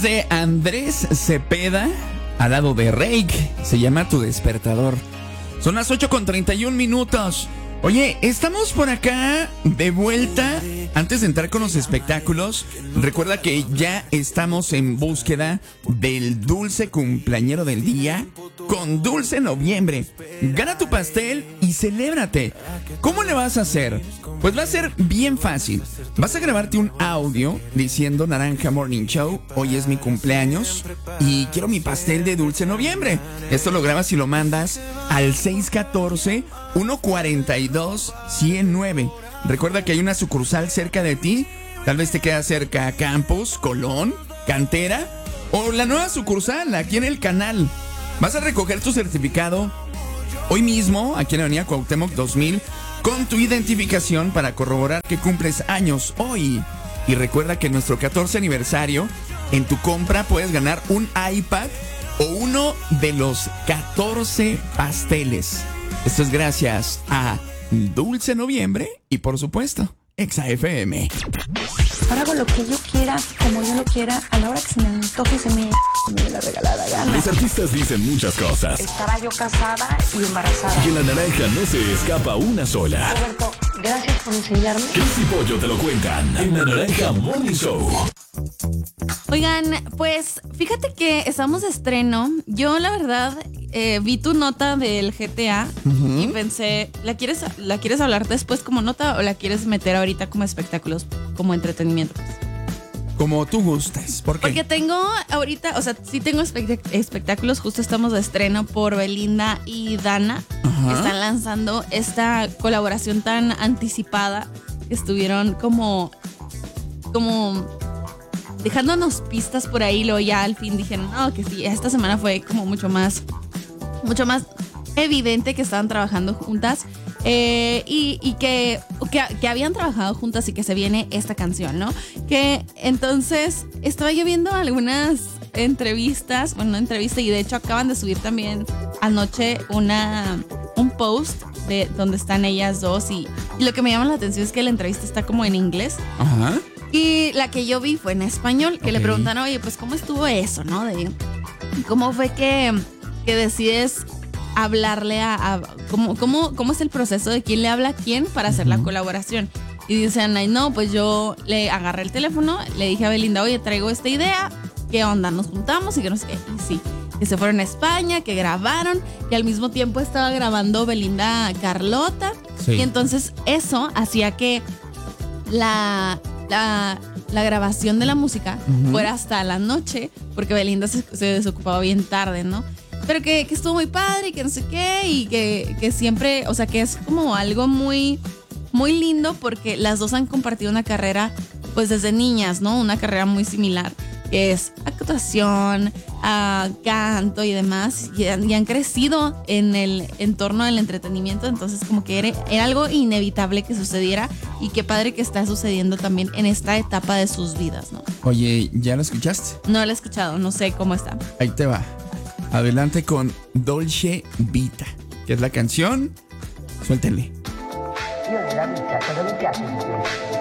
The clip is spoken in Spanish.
De Andrés Cepeda, al lado de Reik, se llama Tu Despertador. Son las 8:31. Oye, estamos por acá de vuelta. Antes de entrar con los espectáculos, recuerda que ya estamos en búsqueda del dulce cumpleañero del día con Dulce Noviembre. Gana tu pastel y celébrate. ¿Cómo le vas a hacer? Pues va a ser bien fácil. Vas a grabarte un audio diciendo Naranja Morning Show, hoy es mi cumpleaños y quiero mi pastel de Dulce Noviembre. Esto lo grabas y lo mandas al 614-142-109. Recuerda que hay una sucursal cerca de ti. Tal vez te queda cerca Campos, Colón, Cantera o la nueva sucursal aquí en el canal. Vas a recoger tu certificado hoy mismo aquí en la avenida Cuauhtémoc 2000 con tu identificación para corroborar que cumples años hoy. Y recuerda que en nuestro 14 aniversario, en tu compra puedes ganar un iPad o uno de los 14 pasteles. Esto es gracias a Dulce Noviembre y, por supuesto, Exa FM. Ahora hago lo que yo quiera, como yo lo quiera, a la hora que se me antoje y se me dé la regalada gana. Los artistas dicen muchas cosas. Estaba yo casada y embarazada. Y en La Naranja no se escapa una sola. Roberto, gracias por enseñarme. Cris y Pollo te lo cuentan en La Naranja Morning Show. Oigan, pues fíjate que estamos de estreno. Yo la verdad vi tu nota del GTA y pensé, ¿la quieres hablar después como nota o la quieres meter ahorita como espectáculos, como entretenimiento? Como tú gustes. ¿Por qué? Porque tengo ahorita, o sea, sí tengo espectáculos. Justo estamos de estreno por Belinda y Dana. Que están lanzando esta colaboración tan anticipada. Que estuvieron como dejándonos pistas por ahí. Luego ya al fin dijeron, no, que sí, esta semana fue como mucho más evidente que estaban trabajando juntas. Y que habían trabajado juntas y que se viene esta canción, ¿no? Que entonces estaba yo viendo algunas entrevistas, bueno, una entrevista, y de hecho acaban de subir también anoche un post de donde están ellas dos, y lo que me llama la atención es que la entrevista está como en inglés. Ajá. Y la que yo vi fue en español, que le preguntan, oye, pues ¿cómo estuvo eso, no? ¿Cómo fue que decides hablarle a cómo es el proceso de quién le habla a quién para hacer la colaboración? Y dicen, ay, no, pues yo le agarré el teléfono, le dije a Belinda, oye, traigo esta idea, ¿qué onda? Nos juntamos y que no sé qué. Y sí, que se fueron a España, que grabaron, y al mismo tiempo estaba grabando Belinda Carlota. Sí. Y entonces eso hacía que la grabación de la música fuera hasta la noche, porque Belinda se desocupaba bien tarde, ¿no? Pero que estuvo muy padre y que no sé qué, y que siempre, o sea, que es como algo muy, muy lindo, porque las dos han compartido una carrera, pues desde niñas, ¿no? Una carrera muy similar, que es actuación, canto y demás, y han crecido en el entorno del entretenimiento. Entonces como que era algo inevitable que sucediera, y qué padre que está sucediendo también en esta etapa de sus vidas, ¿no? Oye, ¿ya lo escuchaste? No lo he escuchado, no sé cómo está. Ahí te va. Adelante con Dolce Vita, que es la canción. Suéltenle. Io nella vita cosa mi piace di più?